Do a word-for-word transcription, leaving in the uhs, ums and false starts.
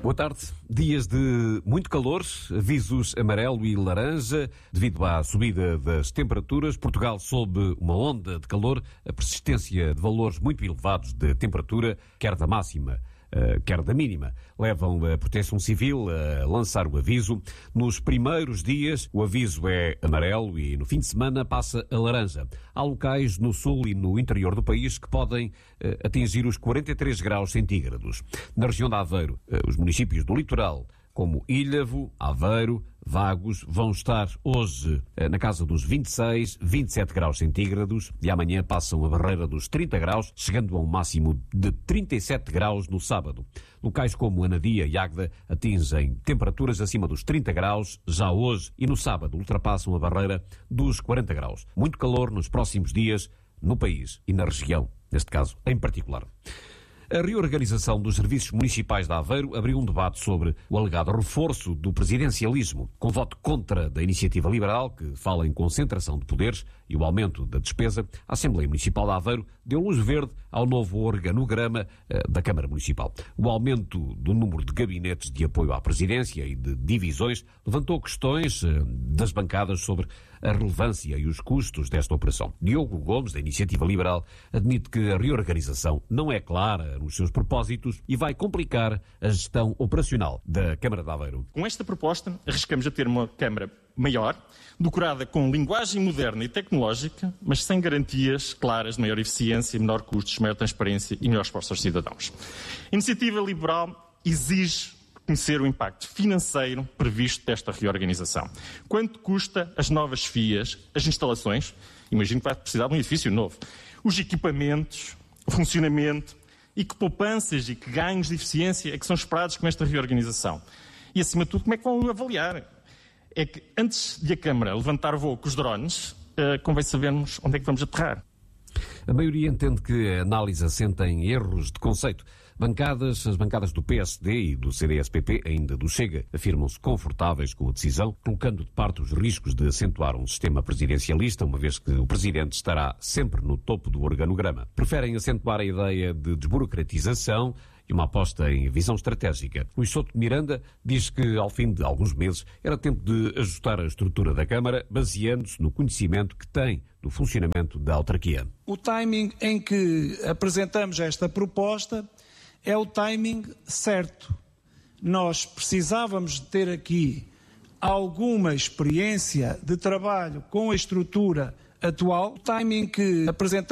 Boa tarde. Dias de muito calor, avisos amarelo e laranja devido à subida das temperaturas. Portugal sob uma onda de calor, a persistência de valores muito elevados de temperatura, quer da máxima, quer da mínima, levam a Proteção Civil a lançar o aviso. Nos primeiros dias o aviso é amarelo e no fim de semana passa a laranja. Há locais no sul e no interior do país que podem uh, atingir os quarenta e três graus centígrados. Na região de Aveiro, uh, os municípios do litoral, como Ilhavo, Aveiro, Vagos, vão estar hoje eh, na casa dos vinte e seis, vinte e sete graus centígrados e amanhã passam a barreira dos trinta graus, chegando a um máximo de trinta e sete graus no sábado. Locais como Anadia e Águeda atingem temperaturas acima dos trinta graus já hoje e no sábado ultrapassam a barreira dos quarenta graus. Muito calor nos próximos dias no país e na região, neste caso em particular. A reorganização dos serviços municipais de Aveiro abriu um debate sobre o alegado reforço do presidencialismo, com voto contra da Iniciativa Liberal, que fala em concentração de poderes e o aumento da despesa. A Assembleia Municipal de Aveiro deu luz verde ao novo organograma uh, da Câmara Municipal. O aumento do número de gabinetes de apoio à presidência e de divisões levantou questões uh, das bancadas sobre a relevância e os custos desta operação. Diogo Gomes, da Iniciativa Liberal, admite que a reorganização não é clara nos seus propósitos e vai complicar a gestão operacional da Câmara de Aveiro. Com esta proposta, arriscamos a ter uma Câmara maior, decorada com linguagem moderna e tecnológica, mas sem garantias claras de maior eficiência, menor custos, maior transparência e melhor resposta aos cidadãos. A Iniciativa Liberal exige conhecer o impacto financeiro previsto desta reorganização. Quanto custa as novas FIAs, as instalações, imagino que vai precisar de um edifício novo, os equipamentos, o funcionamento, e que poupanças e que ganhos de eficiência é que são esperados com esta reorganização. E, acima de tudo, como é que vão avaliar? É que, antes de a Câmara levantar voo com os drones, uh, convém sabermos onde é que vamos aterrar. A maioria entende que a análise assenta em erros de conceito. Bancadas, as bancadas do P S D e do C D S P P, ainda do Chega, afirmam-se confortáveis com a decisão, colocando de parte os riscos de acentuar um sistema presidencialista, uma vez que o Presidente estará sempre no topo do organograma. Preferem acentuar a ideia de desburocratização e uma aposta em visão estratégica. Luís Souto de Miranda diz que, ao fim de alguns meses, era tempo de ajustar a estrutura da Câmara, baseando-se no conhecimento que tem do funcionamento da autarquia. O timing em que apresentamos esta proposta é o timing certo. Nós precisávamos de ter aqui alguma experiência de trabalho com a estrutura atual. O timing que apresentamos